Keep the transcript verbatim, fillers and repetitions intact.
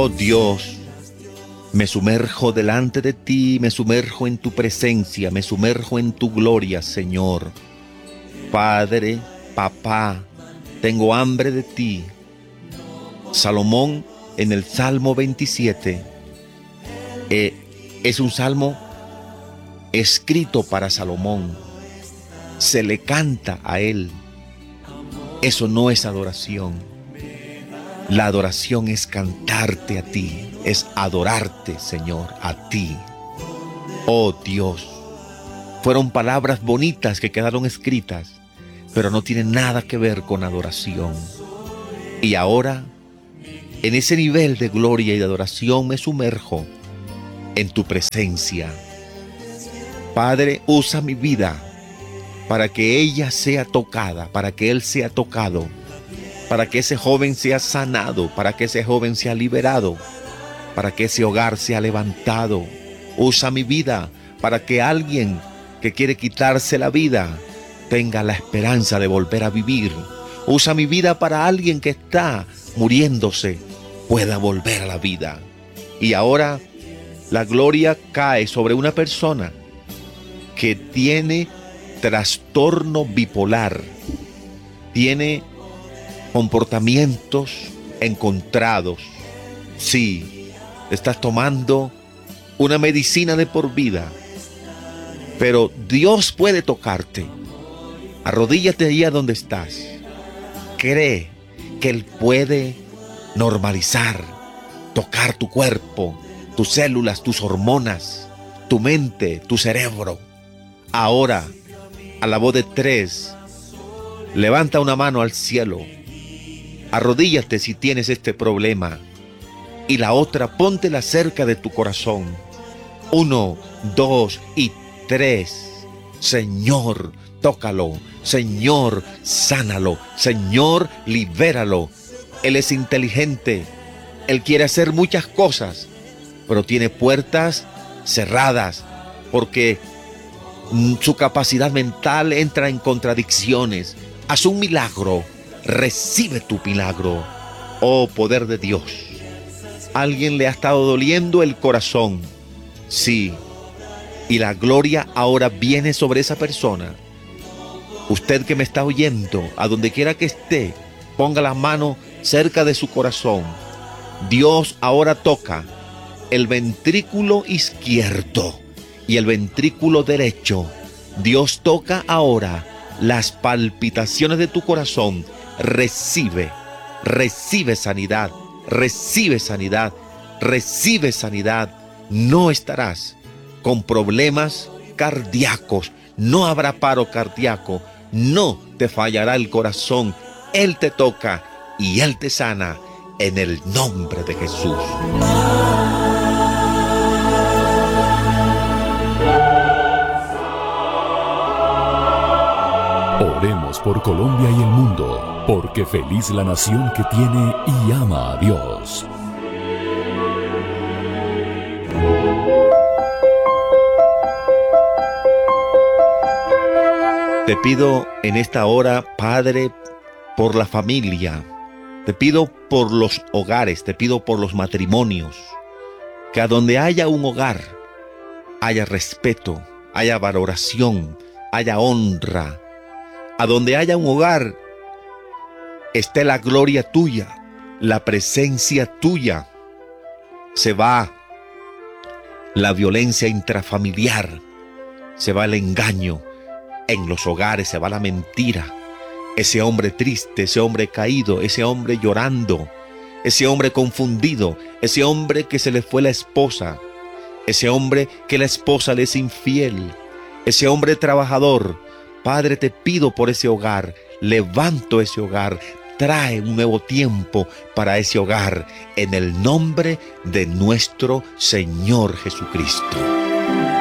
Oh Dios, me sumerjo delante de ti, me sumerjo en tu presencia, me sumerjo en tu gloria, Señor. Padre, papá, tengo hambre de ti. Salomón en el Salmo veintisiete eh, es un salmo escrito para Salomón. Se le canta a él. Eso no es adoración. La adoración es cantarte a ti, es adorarte, Señor, a ti. Oh Dios, fueron palabras bonitas que quedaron escritas, pero no tienen nada que ver con adoración. Y ahora, en ese nivel de gloria y de adoración me sumerjo en tu presencia. Padre, usa mi vida para que ella sea tocada, para que él sea tocado, para que ese joven sea sanado, para que ese joven sea liberado, para que ese hogar sea levantado. Usa mi vida para que alguien que quiere quitarse la vida tenga la esperanza de volver a vivir. Usa mi vida para alguien que está muriéndose pueda volver a la vida. Y ahora la gloria cae sobre una persona que tiene trastorno bipolar, tiene comportamientos encontrados. Sí, estás tomando una medicina de por vida, pero Dios puede tocarte. Arrodíllate allá donde estás. Cree que Él puede normalizar, tocar tu cuerpo, tus células, tus hormonas, tu mente, tu cerebro. Ahora, a la voz de tres, levanta una mano al cielo. Arrodíllate si tienes este problema. Y la otra, póntela cerca de tu corazón. Uno, dos y tres. Señor, tócalo. Señor, sánalo. Señor, libéralo. Él es inteligente. Él quiere hacer muchas cosas, pero tiene puertas cerradas porque su capacidad mental entra en contradicciones. Haz un milagro. Recibe tu milagro. Oh, poder de Dios. Alguien le ha estado doliendo el corazón. Sí. Y la gloria ahora viene sobre esa persona. Usted que me está oyendo, a donde quiera que esté, ponga la mano cerca de su corazón. Dios ahora toca el ventrículo izquierdo y el ventrículo derecho. Dios toca ahora las palpitaciones de tu corazón. Recibe, recibe sanidad, recibe sanidad, recibe sanidad. No estarás con problemas cardíacos, no habrá paro cardíaco, no te fallará el corazón. Él te toca y Él te sana en el nombre de Jesús. Oremos por Colombia y el mundo, porque feliz la nación que tiene y ama a Dios. Te pido en esta hora, Padre, por la familia. Te pido por los hogares, te pido por los matrimonios. Que a donde haya un hogar, haya respeto, haya valoración, haya honra. A donde haya un hogar, esté la gloria tuya, la presencia tuya. Se va la violencia intrafamiliar, se va el engaño. En los hogares se va la mentira. Ese hombre triste, ese hombre caído, ese hombre llorando, ese hombre confundido, ese hombre que se le fue la esposa, ese hombre que la esposa le es infiel, ese hombre trabajador. Padre, te pido por ese hogar, levanto ese hogar, trae un nuevo tiempo para ese hogar, en el nombre de nuestro Señor Jesucristo.